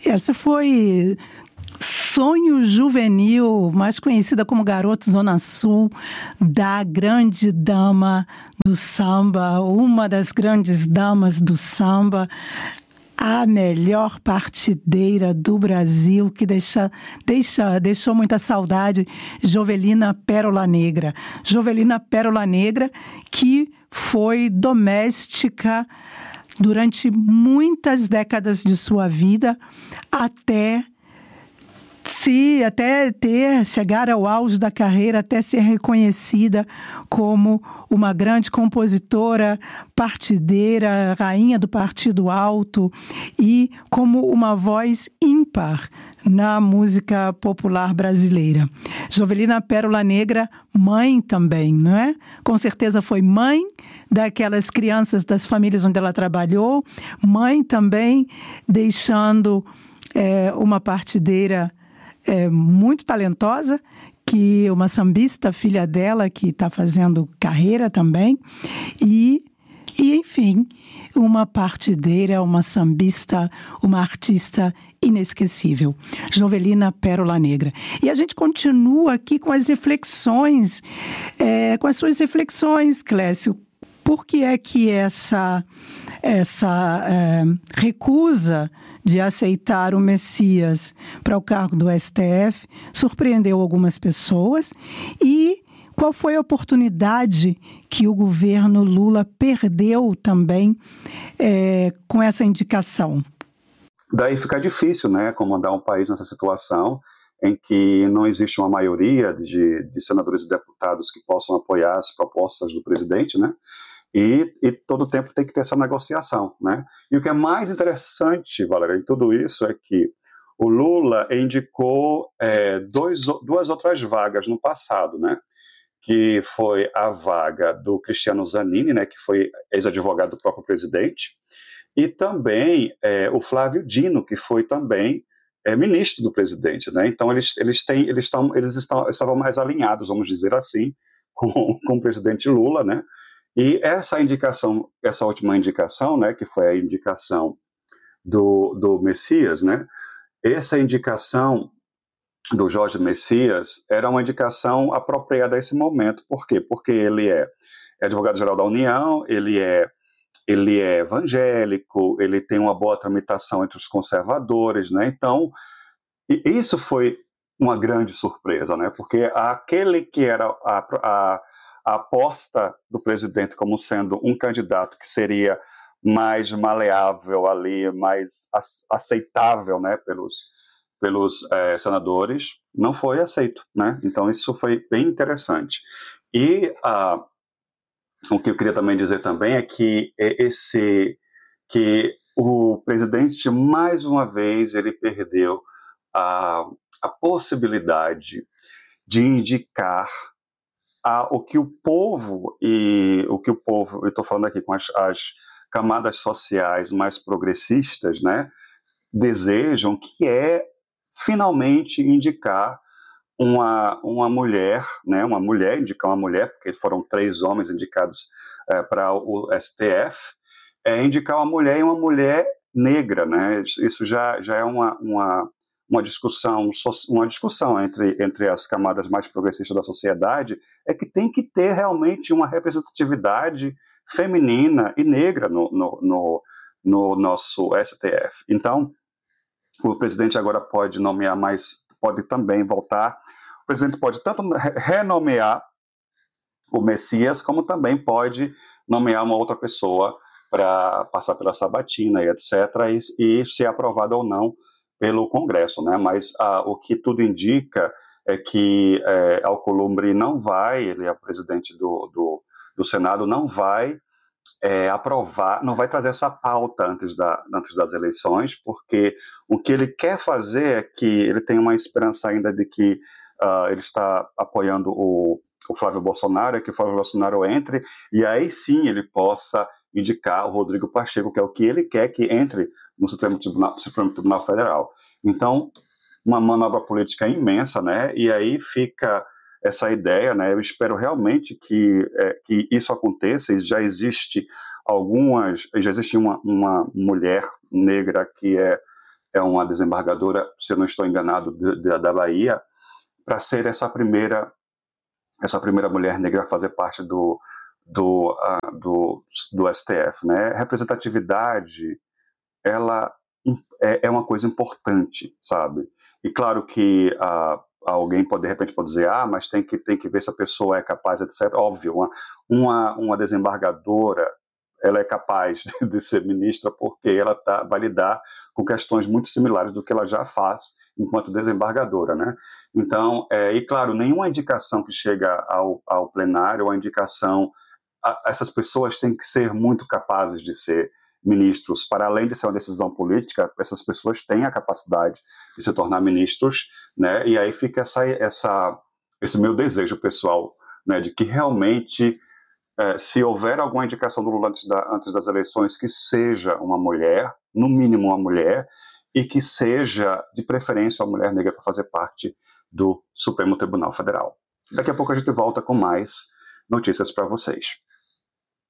Essa foi Sonho Juvenil, mais conhecida como Garoto Zona Sul, da grande dama do samba, uma das grandes damas do samba, a melhor partideira do Brasil, que deixou muita saudade, Jovelina Pérola Negra. Jovelina Pérola Negra, que foi doméstica durante muitas décadas de sua vida, até chegar ao auge da carreira, até ser reconhecida como uma grande compositora, partideira, rainha do Partido Alto e como uma voz ímpar na música popular brasileira. Jovelina Pérola Negra, mãe também, não é? Com certeza foi mãe daquelas crianças das famílias onde ela trabalhou, mãe também, deixando uma partideira muito talentosa, que uma sambista, filha dela, que está fazendo carreira também, e enfim, uma partideira, uma sambista, uma artista inesquecível, Jovelina Pérola Negra. E a gente continua aqui com as reflexões, com as suas reflexões, Clécio. Por que é que essa recusa de aceitar o Messias para o cargo do STF surpreendeu algumas pessoas? E qual foi a oportunidade que o governo Lula perdeu também com essa indicação? Daí fica difícil, né, comandar um país nessa situação em que não existe uma maioria de senadores e deputados que possam apoiar as propostas do presidente, né? E todo o tempo tem que ter essa negociação, né? E o que é mais interessante, Valéria, em tudo isso é que o Lula indicou duas outras vagas no passado, né? Que foi a vaga do Cristiano Zanin, né? Que foi ex-advogado do próprio presidente, e também o Flávio Dino, que foi também ministro do presidente, né? Então eles estavam mais alinhados, vamos dizer assim, com o presidente Lula, né? E essa última indicação, né, que foi a indicação do Messias, né, essa indicação do Jorge Messias era uma indicação apropriada a esse momento. Por quê? Porque ele é advogado-geral da União, ele é evangélico, ele tem uma boa tramitação entre os conservadores, né? Então, isso foi uma grande surpresa, né? Porque aquele que era a aposta do presidente como sendo um candidato que seria mais maleável ali, mais aceitável, né, pelos senadores, não foi aceito, né? Então isso foi bem interessante. E o que eu queria também dizer também é que o presidente, mais uma vez, ele perdeu a possibilidade de indicar o que o povo, eu estou falando aqui com as camadas sociais mais progressistas, né, desejam, que é finalmente indicar uma mulher, né, indicar uma mulher, porque foram 3 homens indicados para o STF, indicar uma mulher, e uma mulher negra, né? Isso já é uma discussão entre as camadas mais progressistas da sociedade, é que tem que ter realmente uma representatividade feminina e negra no nosso STF. Então, o presidente agora pode nomear, mas pode também voltar. O presidente pode tanto renomear o Messias, como também pode nomear uma outra pessoa para passar pela sabatina e etc., e ser aprovado ou não pelo Congresso, né? Mas o que tudo indica é que Alcolumbre não vai, ele é presidente do Senado, não vai aprovar, não vai trazer essa pauta antes das eleições, porque o que ele quer fazer é que ele tem uma esperança ainda de que ele está apoiando o Flávio Bolsonaro, é que o Flávio Bolsonaro entre, e aí sim ele possa indicar o Rodrigo Pacheco, que é o que ele quer que entre no Supremo Tribunal Federal. Então, uma manobra política imensa, né? E aí fica essa ideia, né? Eu espero realmente que isso aconteça. E já existe uma mulher negra que é é uma desembargadora, se eu não estou enganado, da Bahia, para ser essa primeira mulher negra a fazer parte do STF, né? Representatividade, ela é uma coisa importante, sabe? E claro que alguém pode, de repente, pode dizer, mas tem que ver se a pessoa é capaz, etc. Óbvio, uma desembargadora, ela é capaz de ser ministra porque ela vai lidar com questões muito similares do que ela já faz enquanto desembargadora, né? Então, e claro, nenhuma indicação que chega ao plenário, ou a indicação, essas pessoas têm que ser muito capazes de ser ministros. Para além de ser uma decisão política, essas pessoas têm a capacidade de se tornar ministros, né? E aí fica esse meu desejo pessoal, né, de que realmente, se houver alguma indicação do Lula antes das eleições, que seja uma mulher, no mínimo uma mulher, e que seja, de preferência, uma mulher negra para fazer parte do Supremo Tribunal Federal. Daqui a pouco a gente volta com mais notícias para vocês.